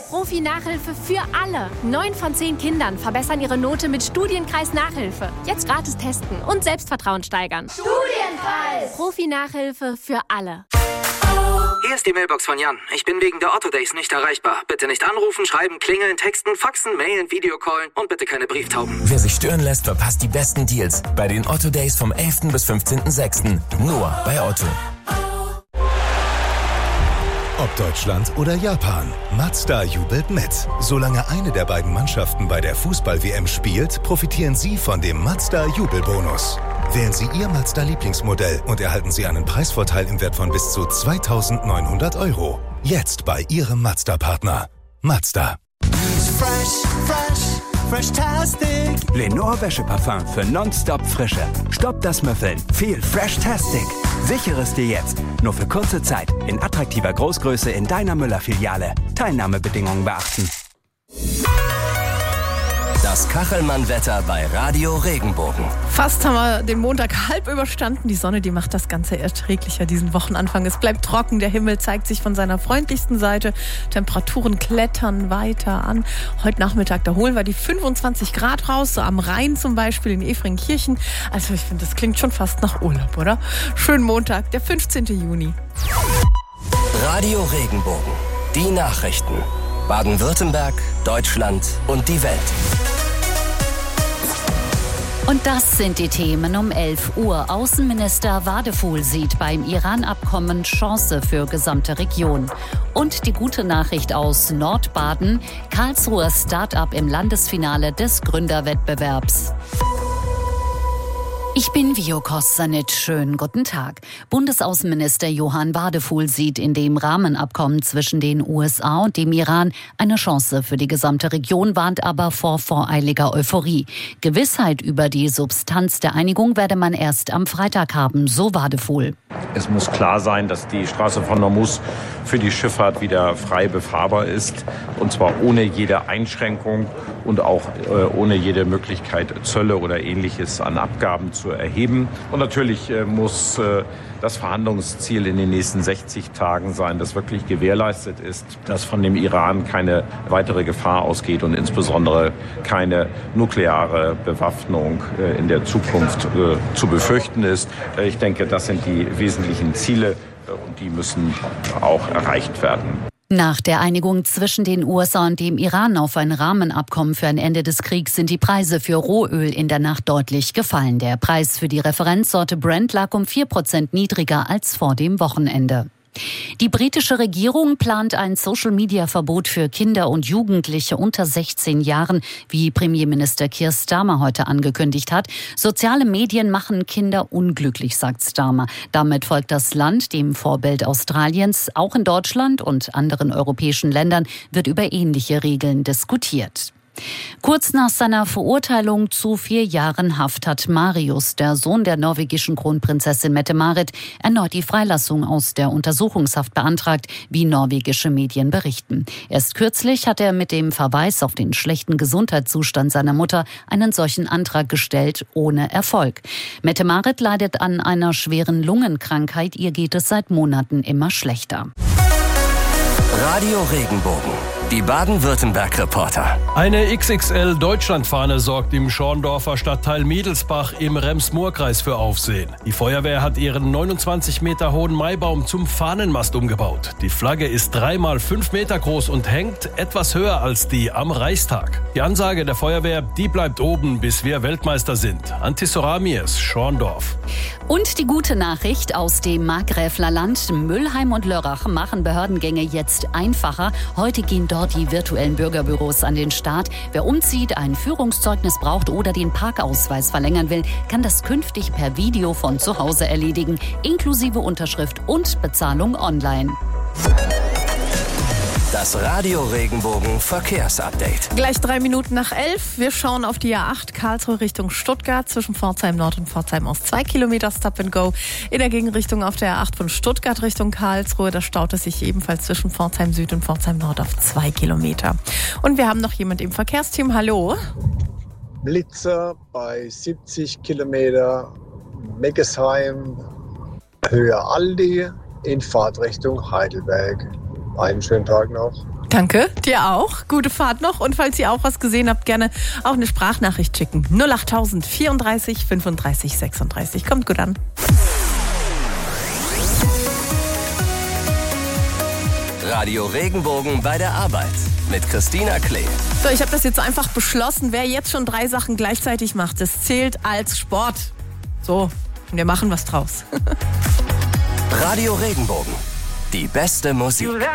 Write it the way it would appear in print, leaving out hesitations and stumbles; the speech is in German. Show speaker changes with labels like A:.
A: Profi-Nachhilfe für alle. 9 von 10 Kindern verbessern ihre Note mit Studienkreis Nachhilfe. Jetzt gratis testen und Selbstvertrauen steigern.
B: Studienkreis!
A: Profi-Nachhilfe für alle.
C: Hier ist die Mailbox von Jan. Ich bin wegen der Otto Days nicht erreichbar. Bitte nicht anrufen, schreiben, klingeln, texten, faxen, mailen, Videocallen und bitte keine Brieftauben.
D: Wer sich stören lässt, verpasst die besten Deals bei den Otto Days vom 11. bis 15.06. Nur bei Otto.
E: Ob Deutschland oder Japan, Mazda jubelt mit. Solange eine der beiden Mannschaften bei der Fußball-WM spielt, profitieren Sie von dem Mazda-Jubelbonus. Wählen Sie Ihr Mazda-Lieblingsmodell und erhalten Sie einen Preisvorteil im Wert von bis zu 2.900 €. Jetzt bei Ihrem Mazda-Partner. Mazda.
F: Fresh-tastic. Lenore Wäscheparfum für nonstop Frische. Stoppt das Müffeln. Viel Fresh-tastic. Sichere es dir jetzt. Nur für kurze Zeit. In attraktiver Großgröße in deiner Müller-Filiale. Teilnahmebedingungen beachten.
D: Das Kachelmann-Wetter bei Radio Regenbogen.
G: Fast haben wir den Montag halb überstanden. Die Sonne, die macht das Ganze erträglicher diesen Wochenanfang. Es bleibt trocken, der Himmel zeigt sich von seiner freundlichsten Seite. Temperaturen klettern weiter an. Heute Nachmittag, da holen wir die 25 Grad raus, so am Rhein zum Beispiel in Efringkirchen. Also ich finde, das klingt schon fast nach Urlaub, oder? Schönen Montag, der 15. Juni.
D: Radio Regenbogen. Die Nachrichten. Baden-Württemberg, Deutschland und die Welt.
H: Und das sind die Themen um 11 Uhr. Außenminister Wadefuhl sieht beim Iran-Abkommen Chance für gesamte Region. Und die gute Nachricht aus Nordbaden: Karlsruher Start-up im Landesfinale des Gründerwettbewerbs. Ich bin Vio Kossanitsch. Schönen guten Tag. Bundesaußenminister Johann Wadefuhl sieht in dem Rahmenabkommen zwischen den USA und dem Iran eine Chance für die gesamte Region, warnt aber vor voreiliger Euphorie. Gewissheit über die Substanz der Einigung werde man erst am Freitag haben, so Wadefuhl.
I: Es muss klar sein, dass die Straße von Hormuz für die Schifffahrt wieder frei befahrbar ist, und zwar ohne jede Einschränkung und auch ohne jede Möglichkeit, Zölle oder Ähnliches an Abgaben zu erheben. Und natürlich muss das Verhandlungsziel in den nächsten 60 Tagen sein, dass wirklich gewährleistet ist, dass von dem Iran keine weitere Gefahr ausgeht und insbesondere keine nukleare Bewaffnung in der Zukunft zu befürchten ist. Ich denke, das sind die wesentlichen Ziele und die müssen auch erreicht werden.
H: Nach der Einigung zwischen den USA und dem Iran auf ein Rahmenabkommen für ein Ende des Kriegs sind die Preise für Rohöl in der Nacht deutlich gefallen. Der Preis für die Referenzsorte Brent lag um 4% niedriger als vor dem Wochenende. Die britische Regierung plant ein Social-Media-Verbot für Kinder und Jugendliche unter 16 Jahren, wie Premierminister Keir Starmer heute angekündigt hat. Soziale Medien machen Kinder unglücklich, sagt Starmer. Damit folgt das Land dem Vorbild Australiens. Auch in Deutschland und anderen europäischen Ländern wird über ähnliche Regeln diskutiert. Kurz nach seiner Verurteilung zu 4 Jahren Haft hat Marius, der Sohn der norwegischen Kronprinzessin Mette-Marit, erneut die Freilassung aus der Untersuchungshaft beantragt, wie norwegische Medien berichten. Erst kürzlich hat er mit dem Verweis auf den schlechten Gesundheitszustand seiner Mutter einen solchen Antrag gestellt, ohne Erfolg. Mette-Marit leidet an einer schweren Lungenkrankheit. Ihr geht es seit Monaten immer schlechter.
D: Radio Regenbogen. Die Baden-Württemberg-Reporter.
J: Eine XXL-Deutschlandfahne sorgt im Schorndorfer Stadtteil Miedelsbach im Rems-Murr-Kreis für Aufsehen. Die Feuerwehr hat ihren 29 Meter hohen Maibaum zum Fahnenmast umgebaut. Die Flagge ist 3 mal 5 Meter groß und hängt etwas höher als die am Reichstag. Die Ansage der Feuerwehr, die bleibt oben, bis wir Weltmeister sind. Antisoramies, Schorndorf.
H: Und die gute Nachricht aus dem Markgräflerland: Müllheim und Lörrach machen Behördengänge jetzt einfacher. Heute gehen dort die virtuellen Bürgerbüros an den Start. Wer umzieht, ein Führungszeugnis braucht oder den Parkausweis verlängern will, kann das künftig per Video von zu Hause erledigen, inklusive Unterschrift und Bezahlung online.
D: Das Radio Regenbogen Verkehrsupdate.
G: Gleich 3 Minuten nach 11. Wir schauen auf die A8 Karlsruhe Richtung Stuttgart. Zwischen Pforzheim Nord und Pforzheim Ost 2 Kilometer Stop and Go. In der Gegenrichtung auf der A8 von Stuttgart Richtung Karlsruhe. Da staut es sich ebenfalls zwischen Pforzheim Süd und Pforzheim Nord auf 2 Kilometer. Und wir haben noch jemand im Verkehrsteam. Hallo.
K: Blitzer bei 70 Kilometer. Meggesheim, Höhe Aldi in Fahrtrichtung Heidelberg. Einen schönen Tag noch.
G: Danke, dir auch. Gute Fahrt noch. Und falls ihr auch was gesehen habt, gerne auch eine Sprachnachricht schicken. 08000 34 35 36. Kommt gut an.
B: Radio Regenbogen bei der Arbeit mit Christina Klee.
G: So, ich habe das jetzt einfach beschlossen. Wer jetzt schon 3 Sachen gleichzeitig macht, das zählt als Sport. So, wir machen was draus.
B: Radio Regenbogen. Die beste Musik.